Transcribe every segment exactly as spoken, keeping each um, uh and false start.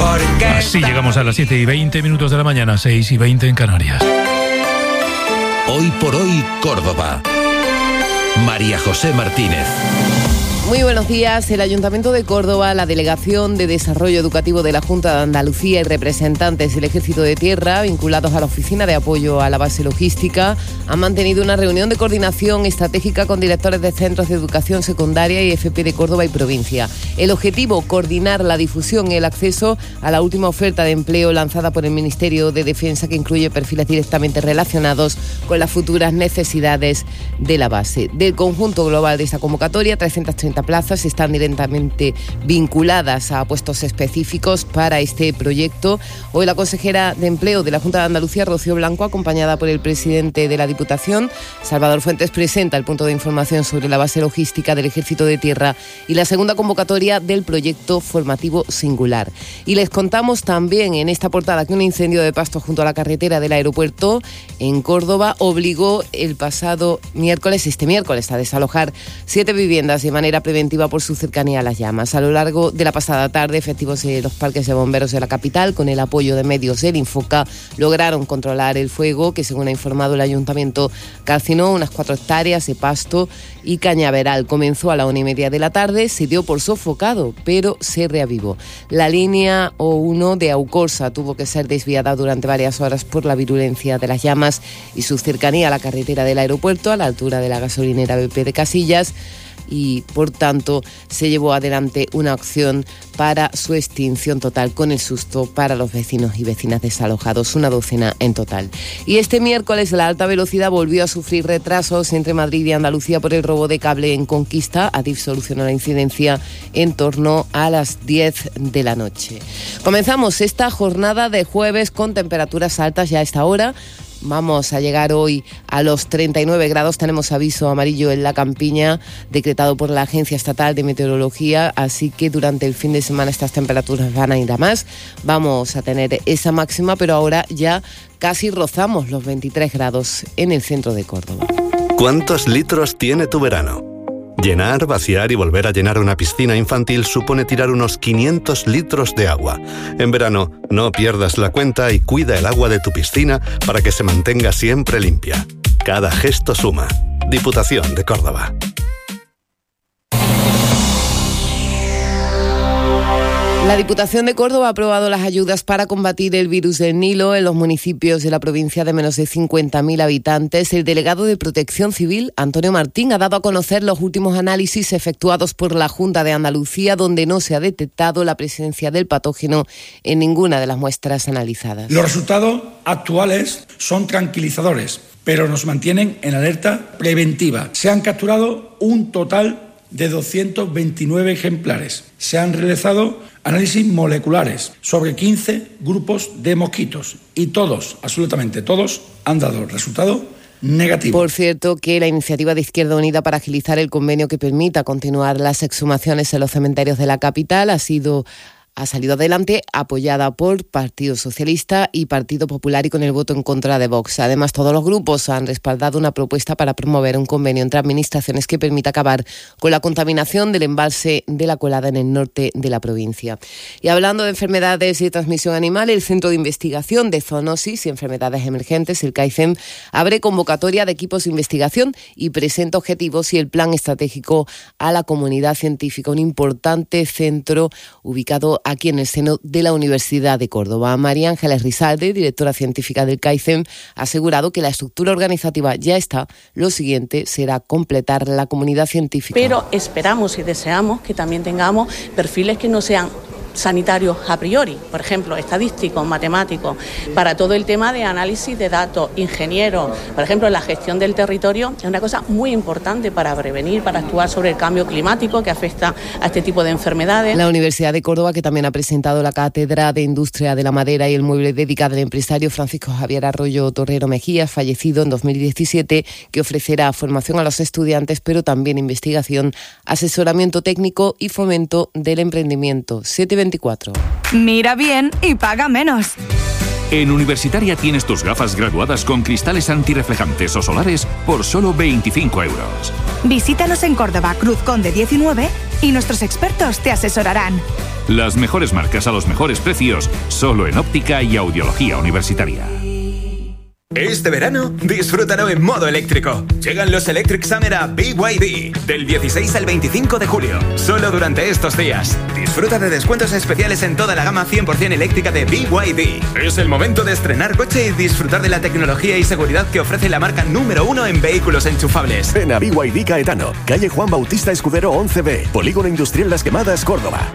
Así llegamos a las siete y veinte minutos de la mañana, seis y veinte en Canarias. Hoy por hoy, Córdoba. María José Martínez. Muy buenos días. El Ayuntamiento de Córdoba, la Delegación de Desarrollo Educativo de la Junta de Andalucía y representantes del Ejército de Tierra vinculados a la Oficina de Apoyo a la Base Logística han mantenido una reunión de coordinación estratégica con directores de centros de educación secundaria y F P de Córdoba y provincia. El objetivo, coordinar la difusión y el acceso a la última oferta de empleo lanzada por el Ministerio de Defensa, que incluye perfiles directamente relacionados con las futuras necesidades de la base. Del conjunto global de esta convocatoria, trescientas treinta plazas están directamente vinculadas a puestos específicos para este proyecto. Hoy la consejera de Empleo de la Junta de Andalucía, Rocío Blanco, acompañada por el presidente de la Diputación, Salvador Fuentes, presenta el punto de información sobre la base logística del Ejército de Tierra y la segunda convocatoria del proyecto formativo singular. Y les contamos también en esta portada que un incendio de pasto junto a la carretera del aeropuerto en Córdoba obligó el pasado miércoles, este miércoles, a desalojar siete viviendas de manera preventiva por su cercanía a las llamas. A lo largo de la pasada tarde, efectivos de los parques de bomberos de la capital, con el apoyo de medios del Infoca, lograron controlar el fuego que, según ha informado el ayuntamiento, calcinó unas cuatro hectáreas de pasto y cañaveral. Comenzó a la una y media de la tarde, se dio por sofocado, pero se reavivó. La línea O uno de Aucorsa tuvo que ser desviada durante varias horas por la virulencia de las llamas y su cercanía a la carretera del aeropuerto, a la altura de la gasolinera B P de Casillas, y por tanto se llevó adelante una acción para su extinción total, con el susto para los vecinos y vecinas desalojados, una docena en total. Y este miércoles la alta velocidad volvió a sufrir retrasos entre Madrid y Andalucía por el robo de cable en Conquista. Adif solucionó la incidencia en torno a las diez de la noche. Comenzamos esta jornada de jueves con temperaturas altas ya a esta hora. Vamos a llegar hoy a los treinta y nueve grados. Tenemos aviso amarillo en la Campiña, decretado por la Agencia Estatal de Meteorología, así que durante el fin de semana estas temperaturas van a ir a más. Vamos a tener esa máxima, pero ahora ya casi rozamos los veintitrés grados en el centro de Córdoba. ¿Cuántos litros tiene tu verano? Llenar, vaciar y volver a llenar una piscina infantil supone tirar unos quinientos litros de agua. En verano, no pierdas la cuenta y cuida el agua de tu piscina para que se mantenga siempre limpia. Cada gesto suma. Diputación de Córdoba. La Diputación de Córdoba ha aprobado las ayudas para combatir el virus del Nilo en los municipios de la provincia de menos de cincuenta mil habitantes. El delegado de Protección Civil, Antonio Martín, ha dado a conocer los últimos análisis efectuados por la Junta de Andalucía, donde no se ha detectado la presencia del patógeno en ninguna de las muestras analizadas. Los resultados actuales son tranquilizadores, pero nos mantienen en alerta preventiva. Se han capturado un total de doscientos veintinueve ejemplares. Se han realizado análisis moleculares sobre quince grupos de mosquitos y todos, absolutamente todos, han dado resultado negativo. Por cierto, que la iniciativa de Izquierda Unida para agilizar el convenio que permita continuar las exhumaciones en los cementerios de la capital ha sido... ha salido adelante, apoyada por Partido Socialista y Partido Popular y con el voto en contra de Vox. Además, todos los grupos han respaldado una propuesta para promover un convenio entre administraciones que permita acabar con la contaminación del embalse de la Colada en el norte de la provincia. Y hablando de enfermedades de transmisión animal, el Centro de Investigación de Zoonosis y Enfermedades Emergentes, el CAICEM, abre convocatoria de equipos de investigación y presenta objetivos y el plan estratégico a la comunidad científica, un importante centro ubicado aquí en el seno de la Universidad de Córdoba. María Ángeles Rizalde, directora científica del CAICEM, ha asegurado que la estructura organizativa ya está. Lo siguiente será completar la comunidad científica. Pero esperamos y deseamos que también tengamos perfiles que no sean sanitarios a priori, por ejemplo, estadísticos, matemáticos, para todo el tema de análisis de datos, ingenieros, por ejemplo, la gestión del territorio es una cosa muy importante para prevenir, para actuar sobre el cambio climático que afecta a este tipo de enfermedades. La Universidad de Córdoba, que también ha presentado la Cátedra de Industria de la Madera y el Mueble dedicada al empresario Francisco Javier Arroyo Torrero Mejías, fallecido en dos mil diecisiete, que ofrecerá formación a los estudiantes, pero también investigación, asesoramiento técnico y fomento del emprendimiento. siete veinticuatro. Mira bien y paga menos. En Universitaria tienes tus gafas graduadas con cristales antirreflejantes o solares por solo veinticinco euros. Visítanos en Córdoba, Cruz Conde diecinueve, y nuestros expertos te asesorarán. Las mejores marcas a los mejores precios, solo en Óptica y Audiología Universitaria. Este verano, disfrútalo en modo eléctrico. Llegan los Electric Summer a B Y D del dieciséis al veinticinco de julio. Solo durante estos días. Disfruta de descuentos especiales en toda la gama cien por ciento eléctrica de B Y D. Es el momento de estrenar coche y disfrutar de la tecnología y seguridad que ofrece la marca número uno en vehículos enchufables. Ven a B Y D Caetano, calle Juan Bautista Escudero once B, Polígono Industrial Las Quemadas, Córdoba.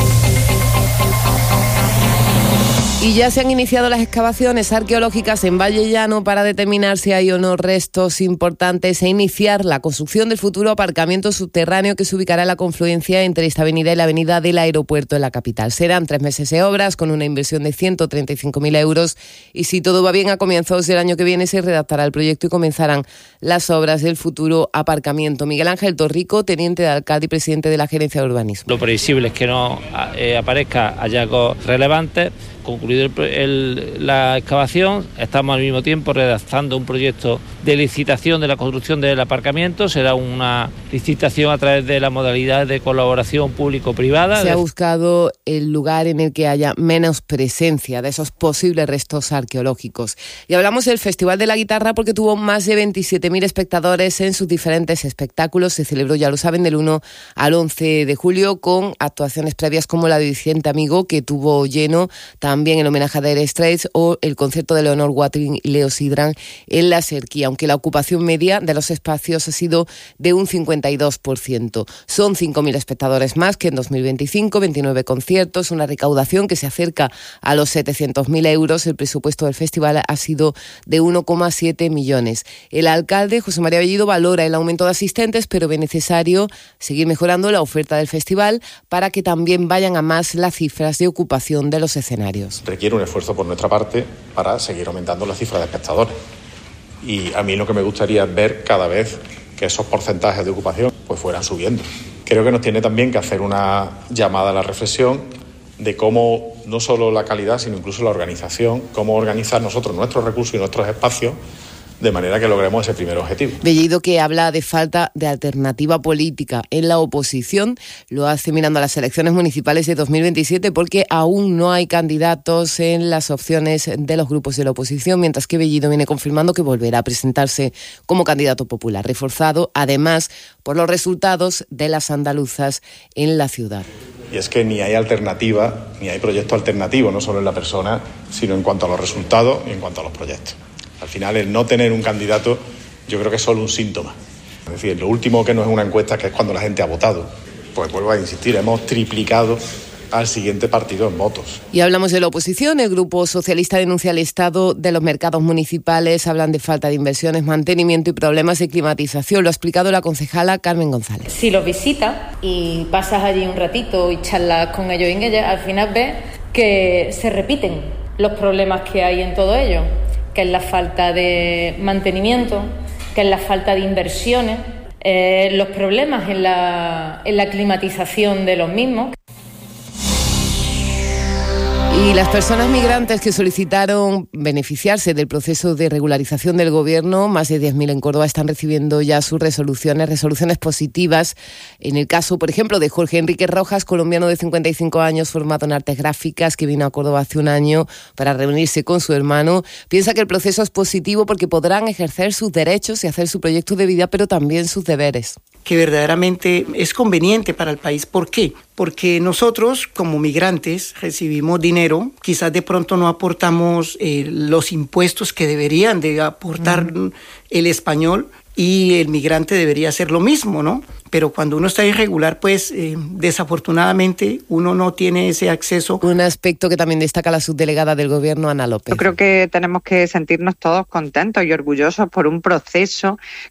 Y ya se han iniciado las excavaciones arqueológicas en Valle Llano para determinar si hay o no restos importantes e iniciar la construcción del futuro aparcamiento subterráneo que se ubicará en la confluencia entre esta avenida y la avenida del aeropuerto en la capital. Serán tres meses de obras con una inversión de ciento treinta y cinco mil euros y si todo va bien a comienzos del año que viene se redactará el proyecto y comenzarán las obras del futuro aparcamiento. Miguel Ángel Torrico, teniente de alcalde y presidente de la Gerencia de Urbanismo. Lo previsible es que no eh, aparezca hallazgos relevantes. Concluido el, el, la excavación, estamos al mismo tiempo redactando un proyecto de licitación de la construcción del aparcamiento. Será una licitación a través de la modalidad de colaboración público-privada. Se ha buscado el lugar en el que haya menos presencia de esos posibles restos arqueológicos. Y hablamos del Festival de la Guitarra porque tuvo más de veintisiete mil espectadores en sus diferentes espectáculos. Se celebró, ya lo saben, del uno al once de julio con actuaciones previas como la de Vicente Amigo, que tuvo lleno también el homenaje a Dire Straits o el concierto de Leonor Watling y Leo Sidran en la Serquía, aunque la ocupación media de los espacios ha sido de un cincuenta y dos por ciento. Son cinco mil espectadores más que en dos mil veinticinco, veintinueve conciertos, una recaudación que se acerca a los setecientos mil euros. El presupuesto del festival ha sido de uno coma siete millones. El alcalde, José María Bellido, valora el aumento de asistentes, pero ve necesario seguir mejorando la oferta del festival para que también vayan a más las cifras de ocupación de los escenarios. Requiere un esfuerzo por nuestra parte para seguir aumentando la cifra de espectadores. Y a mí lo que me gustaría es ver cada vez que esos porcentajes de ocupación pues fueran subiendo. Creo que nos tiene también que hacer una llamada a la reflexión de cómo no solo la calidad, sino incluso la organización, cómo organizar nosotros nuestros recursos y nuestros espacios de manera que logremos ese primer objetivo. Bellido, que habla de falta de alternativa política en la oposición, lo hace mirando a las elecciones municipales de dos mil veintisiete porque aún no hay candidatos en las opciones de los grupos de la oposición, mientras que Bellido viene confirmando que volverá a presentarse como candidato popular, reforzado además por los resultados de las andaluzas en la ciudad. Y es que ni hay alternativa, ni hay proyecto alternativo, no solo en la persona, sino en cuanto a los resultados y en cuanto a los proyectos. Al final, el no tener un candidato, yo creo que es solo un síntoma. Es decir, lo último que no es una encuesta, que es cuando la gente ha votado. Pues vuelvo a insistir, hemos triplicado al siguiente partido en votos. Y hablamos de la oposición. El Grupo Socialista denuncia el estado de los mercados municipales. Hablan de falta de inversiones, mantenimiento y problemas de climatización. Lo ha explicado la concejala Carmen González. Si los visitas y pasas allí un ratito y charlas con ellos y en ellas, al final ves que se repiten los problemas que hay en todo ello, que es la falta de mantenimiento, que es la falta de inversiones, eh, los problemas en la, en la climatización de los mismos. Y las personas migrantes que solicitaron beneficiarse del proceso de regularización del Gobierno, más de diez mil en Córdoba, están recibiendo ya sus resoluciones, resoluciones positivas. En el caso, por ejemplo, de Jorge Enrique Rojas, colombiano de cincuenta y cinco años, formado en artes gráficas, que vino a Córdoba hace un año para reunirse con su hermano. Piensa que el proceso es positivo porque podrán ejercer sus derechos y hacer su proyecto de vida, pero también sus deberes. Que verdaderamente es conveniente para el país. ¿Por qué? Porque nosotros, como migrantes, recibimos dinero, quizás de pronto no aportamos eh, los impuestos que deberían de aportar uh-huh. el español, y el migrante debería hacer lo mismo, ¿no? Pero cuando uno está irregular, pues eh, desafortunadamente uno no tiene ese acceso. Un aspecto que también destaca la subdelegada del Gobierno, Ana López. Yo creo que tenemos que sentirnos todos contentos y orgullosos por un proceso